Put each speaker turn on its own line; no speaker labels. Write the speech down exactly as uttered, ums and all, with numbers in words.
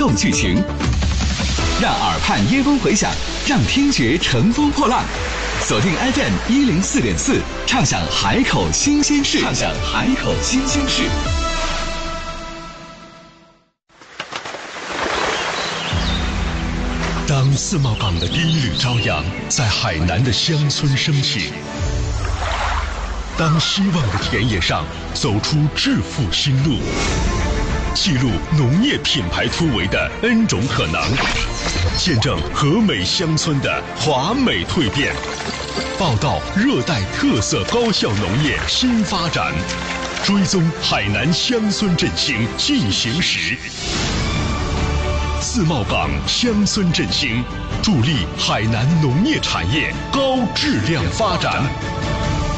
动剧情，让耳畔耶风回响，让听觉乘风破浪。锁定 F M 一零四点四，畅享海口新鲜事，畅享海口新鲜事。
当自贸港的第一缕朝阳在海南的乡村升起，当希望的田野上走出致富新路，记录农业品牌突围的 N 种可能，见证和美乡村的华美蜕变，报道热带特色高效农业新发展，追踪海南乡村振兴进行时。自贸港乡村振兴，助力海南农业产业高质量发展。